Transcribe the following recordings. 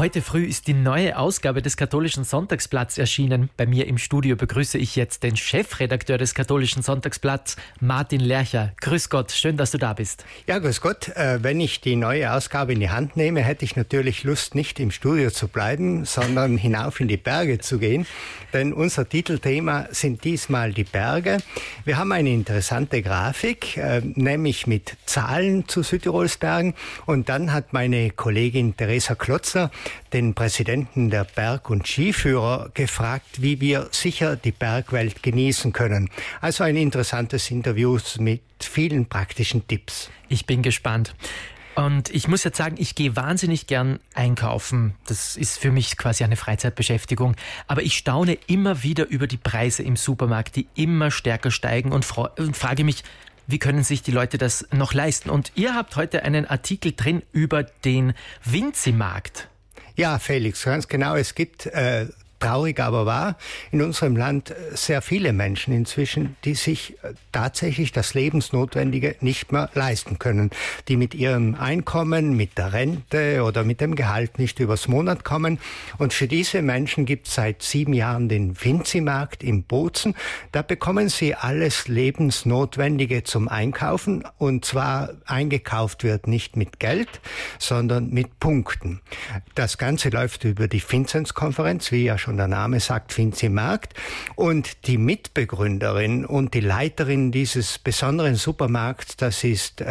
Heute früh ist die neue Ausgabe des Katholischen Sonntagsblatts erschienen. Bei mir im Studio begrüße ich jetzt den Chefredakteur des Katholischen Sonntagsblatts, Martin Lercher. Grüß Gott, schön, dass du da bist. Ja, grüß Gott. Wenn ich die neue Ausgabe in die Hand nehme, hätte ich natürlich Lust, nicht im Studio zu bleiben, sondern hinauf in die Berge zu gehen. Denn unser Titelthema sind diesmal die Berge. Wir haben eine interessante Grafik, nämlich mit Zahlen zu Südtirols Bergen. Und dann hat meine Kollegin Theresa Klotzner den Präsidenten der Berg- und Skiführer gefragt, wie wir sicher die Bergwelt genießen können. Also ein interessantes Interview mit vielen praktischen Tipps. Ich bin gespannt. Und ich muss jetzt sagen, ich gehe wahnsinnig gern einkaufen. Das ist für mich quasi eine Freizeitbeschäftigung. Aber ich staune immer wieder über die Preise im Supermarkt, die immer stärker steigen und frage mich, wie können sich die Leute das noch leisten? Und ihr habt heute einen Artikel drin über den Vinzi-Markt. Ja, Felix, ganz genau. Es gibt, traurig aber wahr, in unserem Land sehr viele Menschen inzwischen, die sich tatsächlich das Lebensnotwendige nicht mehr leisten können, die mit ihrem Einkommen, mit der Rente oder mit dem Gehalt nicht übers Monat kommen. Und für diese Menschen gibt es seit 7 Jahren den Vinzi-Markt in Bozen. Da bekommen sie alles Lebensnotwendige zum Einkaufen, und zwar eingekauft wird nicht mit Geld, sondern mit Punkten. Das Ganze läuft über die Vinzenz-Konferenz, wie ja schon der Name sagt, Vinzi-Markt. Und die Mitbegründerin und die Leiterin dieses besonderen Supermarkts, das ist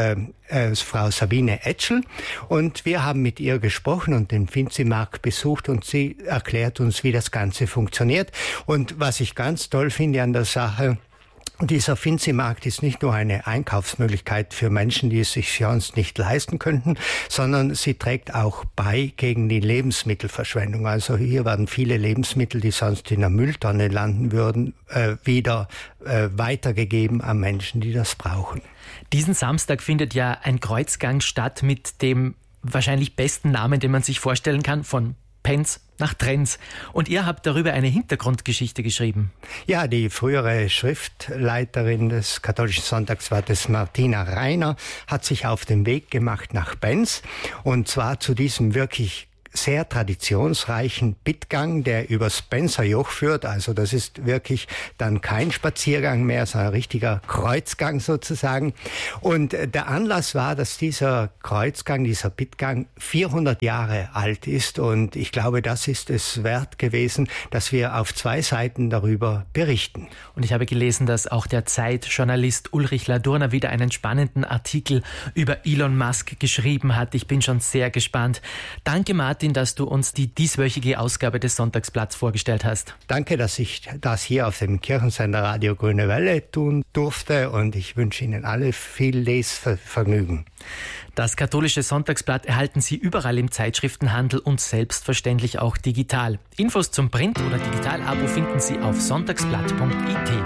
Frau Sabine Etschel. Und wir haben mit ihr gesprochen und den Vinzi-Markt besucht, und sie erklärt uns, wie das Ganze funktioniert. Und was ich ganz toll finde an der Sache: dieser Vinzi-Markt ist nicht nur eine Einkaufsmöglichkeit für Menschen, die es sich sonst nicht leisten könnten, sondern sie trägt auch bei gegen die Lebensmittelverschwendung. Also hier werden viele Lebensmittel, die sonst in der Mülltonne landen würden, wieder weitergegeben an Menschen, die das brauchen. Diesen Samstag findet ja ein Kreuzgang statt mit dem wahrscheinlich besten Namen, den man sich vorstellen kann, von Penz nach Trenz. Und ihr habt darüber eine Hintergrundgeschichte geschrieben. Ja, die frühere Schriftleiterin des Katholischen Sonntagsblattes, Martina Reiner, hat sich auf den Weg gemacht nach Penz, und zwar zu diesem wirklich sehr traditionsreichen Bittgang, der übers Penzer Joch führt. Also das ist wirklich dann kein Spaziergang mehr, sondern ein richtiger Kreuzgang sozusagen. Und der Anlass war, dass dieser Kreuzgang, dieser Bittgang 400 Jahre alt ist. Und ich glaube, das ist es wert gewesen, dass wir auf 2 Seiten darüber berichten. Und ich habe gelesen, dass auch der Zeitjournalist Ulrich Ladurner wieder einen spannenden Artikel über Elon Musk geschrieben hat. Ich bin schon sehr gespannt. Danke, Martin, dass du uns die dieswöchige Ausgabe des Sonntagsblatts vorgestellt hast. Danke, dass ich das hier auf dem Kirchensender Radio Grüne Welle tun durfte, und ich wünsche Ihnen alle viel Lesvergnügen. Das Katholische Sonntagsblatt erhalten Sie überall im Zeitschriftenhandel und selbstverständlich auch digital. Infos zum Print- oder Digitalabo finden Sie auf sonntagsblatt.it.